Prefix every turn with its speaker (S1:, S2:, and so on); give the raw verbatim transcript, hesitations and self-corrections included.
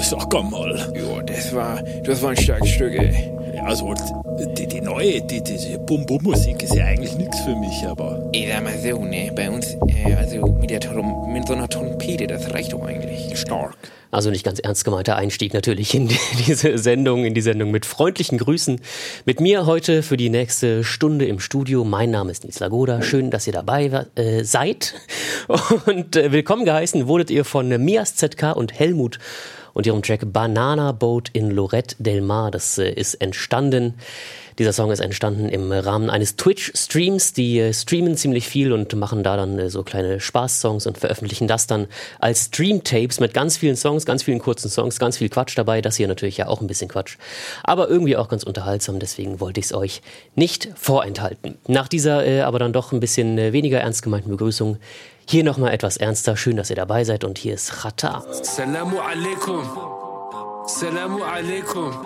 S1: sag mal.
S2: Ja, das war, das war ein starkes Stück, ey.
S1: Also, die, die neue, die, diese Bum-Bum-Musik ist ja eigentlich nichts für mich, aber...
S2: Ich sag mal so, ne, bei uns, äh, also mit, der Trom- mit so einer Trompete, das reicht doch eigentlich.
S1: Stark.
S3: Also nicht ganz ernst gemeinter Einstieg natürlich in die, diese Sendung, in die Sendung mit freundlichen Grüßen. Mit mir heute für die nächste Stunde im Studio. Mein Name ist Nils Lagoda. Schön, dass ihr dabei äh, seid. Und äh, willkommen geheißen wurdet ihr von Mias Z K und Helmut und ihrem Track Banana Boat in Lloret del Mar. Das äh, ist entstanden. Dieser Song ist entstanden im Rahmen eines Twitch-Streams. Die äh, streamen ziemlich viel und machen da dann äh, so kleine Spaß-Songs und veröffentlichen das dann als Stream-Tapes mit ganz vielen Songs, ganz vielen kurzen Songs, ganz viel Quatsch dabei. Das hier natürlich ja auch ein bisschen Quatsch, aber irgendwie auch ganz unterhaltsam. Deswegen wollte ich es euch nicht vorenthalten. Nach dieser äh, aber dann doch ein bisschen äh, weniger ernst gemeinten Begrüßung hier nochmal etwas ernster. Schön, dass ihr dabei seid und hier ist Chata.
S4: Salamu alaikum. Salamu alaikum.